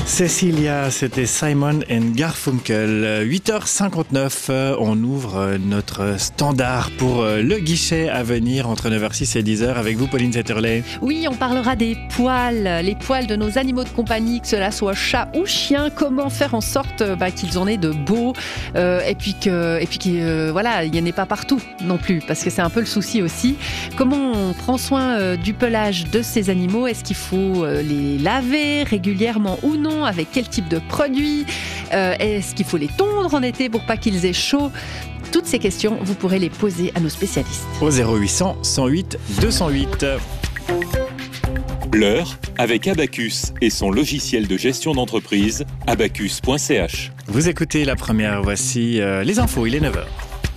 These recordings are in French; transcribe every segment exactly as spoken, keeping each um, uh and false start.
Cécilia, c'était Simon and Garfunkel. huit heures cinquante-neuf, on ouvre notre standard pour le guichet à venir entre neuf heures six et dix heures avec vous, Pauline Zetterley. Oui, on parlera des poils, les poils de nos animaux de compagnie, que cela soit chat ou chien. Comment faire en sorte bah, qu'ils en aient de beaux euh, et puis que, et puis que euh, voilà, il n'y en ait pas partout non plus, parce que c'est un peu le souci aussi. Comment on prend soin euh, du pelage de ces animaux? Est-ce qu'il faut euh, les laver régulièrement ou non? Avec quel type de produit? euh, Est-ce qu'il faut les tondre en été pour pas qu'ils aient chaud? Toutes ces questions, vous pourrez les poser à nos spécialistes. Au zéro huit cents, cent huit, deux cent huit. L'heure avec Abacus et son logiciel de gestion d'entreprise, abacus point c h. Vous écoutez la première, voici euh, les infos, il est neuf heures.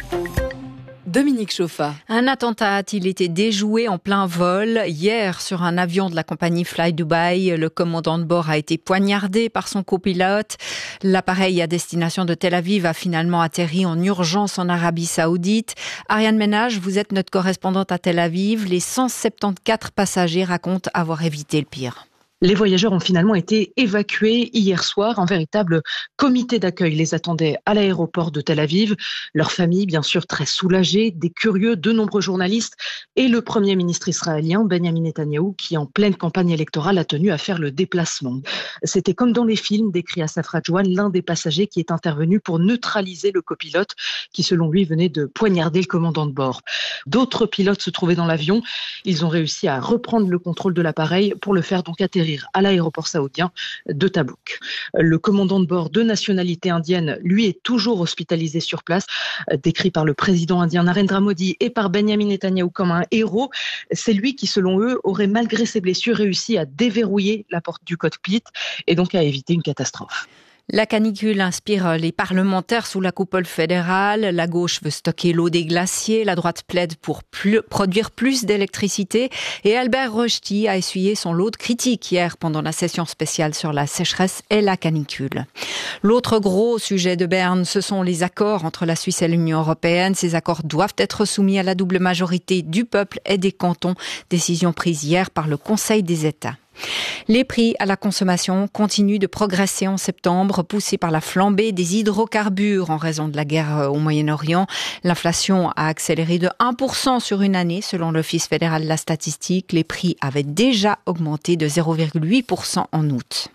Dominique Chauffa. Un attentat a-t-il été déjoué en plein vol? Hier, sur un avion de la compagnie Fly Dubai, le commandant de bord a été poignardé par son copilote. L'appareil à destination de Tel Aviv a finalement atterri en urgence en Arabie Saoudite. Ariane Ménage, vous êtes notre correspondante à Tel Aviv. Les cent soixante-quatorze passagers racontent avoir évité le pire. Les voyageurs ont finalement été évacués hier soir. Un véritable comité d'accueil les attendait à l'aéroport de Tel Aviv. Leur famille, bien sûr, très soulagée, des curieux, de nombreux journalistes et le Premier ministre israélien, Benjamin Netanyahou, qui, en pleine campagne électorale, a tenu à faire le déplacement. C'était comme dans les films, décrit Assaf Radjouan, l'un des passagers qui est intervenu pour neutraliser le copilote qui, selon lui, venait de poignarder le commandant de bord. D'autres pilotes se trouvaient dans l'avion. Ils ont réussi à reprendre le contrôle de l'appareil pour le faire donc atterrir à l'aéroport saoudien de Tabouk. Le commandant de bord de nationalité indienne, lui, est toujours hospitalisé sur place, décrit par le président indien Narendra Modi et par Benjamin Netanyahou comme un héros. C'est lui qui, selon eux, aurait, malgré ses blessures, réussi à déverrouiller la porte du cockpit et donc à éviter une catastrophe. La canicule inspire les parlementaires sous la coupole fédérale. La gauche veut stocker l'eau des glaciers. La droite plaide pour plus, produire plus d'électricité. Et Albert Rochety a essuyé son lot de critiques hier pendant la session spéciale sur la sécheresse et la canicule. L'autre gros sujet de Berne, ce sont les accords entre la Suisse et l'Union européenne. Ces accords doivent être soumis à la double majorité du peuple et des cantons. Décision prise hier par le Conseil des États. Les prix à la consommation continuent de progresser en septembre, poussés par la flambée des hydrocarbures en raison de la guerre au Moyen-Orient. L'inflation a accéléré de un pour cent sur une année, selon l'Office fédéral de la statistique. Les prix avaient déjà augmenté de zéro virgule huit pour cent en août.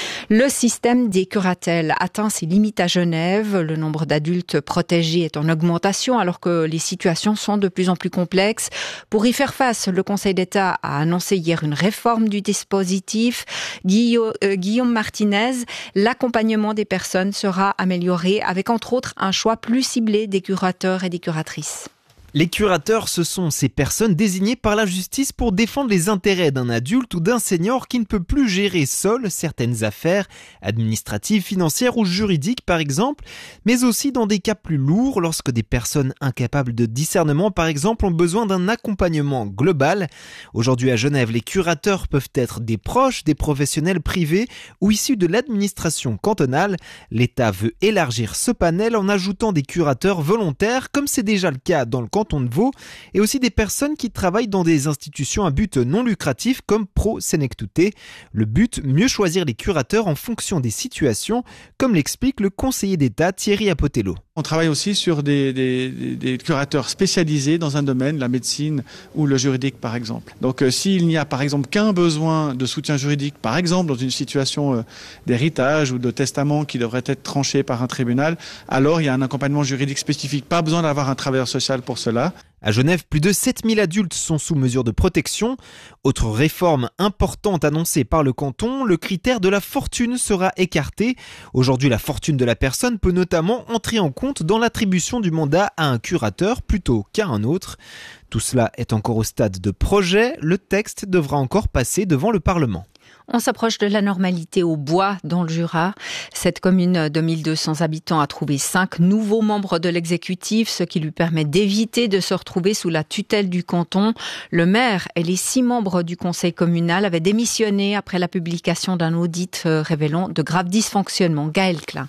Le système des curatelles atteint ses limites à Genève. Le nombre d'adultes protégés est en augmentation alors que les situations sont de plus en plus complexes. Pour y faire face, le Conseil d'État a annoncé hier une réforme du dispositif. Guillaume, euh, Guillaume Martinez, l'accompagnement des personnes sera amélioré avec entre autres un choix plus ciblé des curateurs et des curatrices. Les curateurs, ce sont ces personnes désignées par la justice pour défendre les intérêts d'un adulte ou d'un senior qui ne peut plus gérer seul certaines affaires administratives, financières ou juridiques par exemple, mais aussi dans des cas plus lourds lorsque des personnes incapables de discernement par exemple ont besoin d'un accompagnement global. Aujourd'hui à Genève, les curateurs peuvent être des proches, des professionnels privés ou issus de l'administration cantonale. L'État veut élargir ce panel en ajoutant des curateurs volontaires comme c'est déjà le cas dans le canton de Vaud, et aussi des personnes qui travaillent dans des institutions à but non lucratif comme Pro Senectute. Le but, mieux choisir les curateurs en fonction des situations, comme l'explique le conseiller d'État Thierry Apotello. On travaille aussi sur des, des, des curateurs spécialisés dans un domaine, la médecine ou le juridique par exemple. Donc euh, s'il n'y a par exemple qu'un besoin de soutien juridique, par exemple dans une situation euh, d'héritage ou de testament qui devrait être tranché par un tribunal, alors il y a un accompagnement juridique spécifique. Pas besoin d'avoir un travailleur social pour cela. À Genève, plus de sept mille adultes sont sous mesure de protection. Autre réforme importante annoncée par le canton, le critère de la fortune sera écarté. Aujourd'hui, la fortune de la personne peut notamment entrer en compte dans l'attribution du mandat à un curateur plutôt qu'à un autre. Tout cela est encore au stade de projet. Le texte devra encore passer devant le Parlement. On s'approche de la normalité au Bois, dans le Jura. Cette commune de mille deux cents habitants a trouvé cinq nouveaux membres de l'exécutif, ce qui lui permet d'éviter de se retrouver sous la tutelle du canton. Le maire et les six membres du conseil communal avaient démissionné après la publication d'un audit révélant de graves dysfonctionnements. Gaël Klein.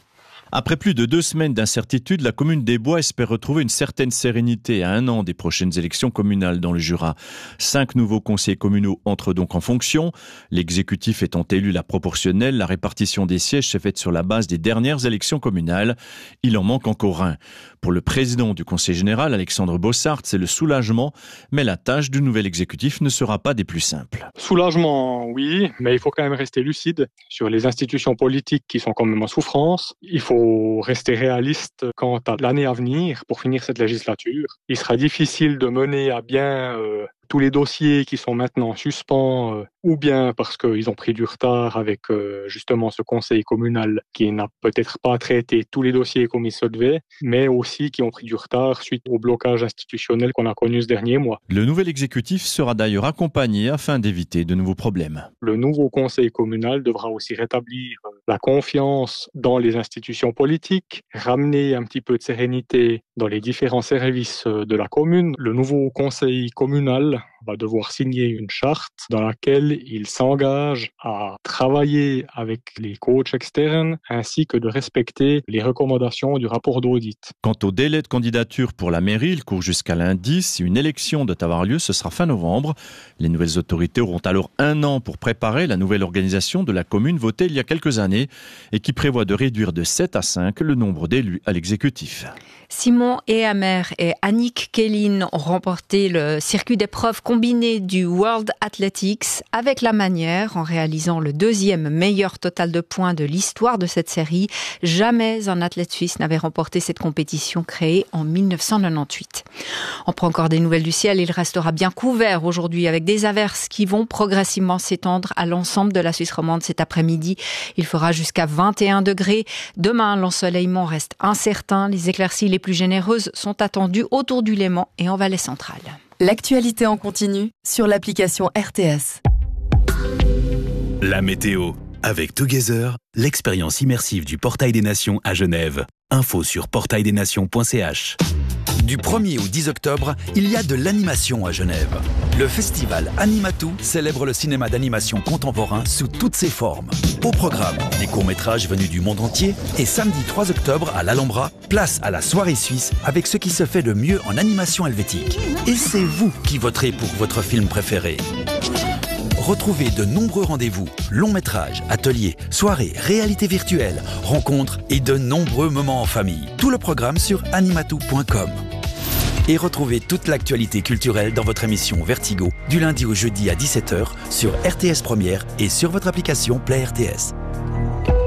Après plus de deux semaines d'incertitude, la commune des Bois espère retrouver une certaine sérénité à un an des prochaines élections communales dans le Jura. Cinq nouveaux conseillers communaux entrent donc en fonction. L'exécutif étant élu la proportionnelle, la répartition des sièges s'est faite sur la base des dernières élections communales. Il en manque encore un. Pour le président du conseil général, Alexandre Bossart, c'est le soulagement, mais la tâche du nouvel exécutif ne sera pas des plus simples. Soulagement, oui, mais il faut quand même rester lucide sur les institutions politiques qui sont quand même en souffrance. Il faut rester réaliste quant à l'année à venir pour finir cette législature. Il sera difficile de mener à bien euh, tous les dossiers qui sont maintenant en suspens, euh, ou bien parce qu'ils ont pris du retard avec euh, justement ce conseil communal qui n'a peut-être pas traité tous les dossiers comme il se devait, mais aussi qui ont pris du retard suite au blocage institutionnel qu'on a connu ce dernier mois. Le nouvel exécutif sera d'ailleurs accompagné afin d'éviter de nouveaux problèmes. Le nouveau conseil communal devra aussi rétablir la confiance dans les institutions politiques, ramener un petit peu de sérénité dans les différents services de la commune. Le nouveau conseil communal va devoir signer une charte dans laquelle il s'engage à travailler avec les coachs externes ainsi que de respecter les recommandations du rapport d'audit. Quant au délai de candidature pour la mairie, il court jusqu'à lundi. Si une élection doit avoir lieu, ce sera fin novembre. Les nouvelles autorités auront alors un an pour préparer la nouvelle organisation de la commune votée il y a quelques années et qui prévoit de réduire de sept à cinq le nombre d'élus à l'exécutif. Simon Ehammer et Annick Kellin ont remporté le circuit d'épreuves combiné du World Athletics avec la manière, en réalisant le deuxième meilleur total de points de l'histoire de cette série. Jamais un athlète suisse n'avait remporté cette compétition créée en dix-neuf cent quatre-vingt-dix-huit. On prend encore des nouvelles du ciel. Il restera bien couvert aujourd'hui avec des averses qui vont progressivement s'étendre à l'ensemble de la Suisse romande cet après-midi. Il fera jusqu'à vingt et un degrés. Demain, l'ensoleillement reste incertain. Les éclaircies les plus généreuses sont attendues autour du Léman et en Valais centrale. L'actualité en continu sur l'application R T S. La météo. Avec Together, l'expérience immersive du Portail des Nations à Genève. Info sur portail des nations point c h. Du premier au dix octobre, il y a de l'animation à Genève. Le festival Animatou célèbre le cinéma d'animation contemporain sous toutes ses formes. Au programme, des courts-métrages venus du monde entier et samedi trois octobre à l'Alhambra, place à la soirée suisse avec ce qui se fait de mieux en animation helvétique. Et c'est vous qui voterez pour votre film préféré. Retrouvez de nombreux rendez-vous, longs métrages, ateliers, soirées, réalité virtuelle, rencontres et de nombreux moments en famille. Tout le programme sur animatou point com. Et retrouvez toute l'actualité culturelle dans votre émission Vertigo, du lundi au jeudi à dix-sept heures sur R T S Première et sur votre application Play R T S.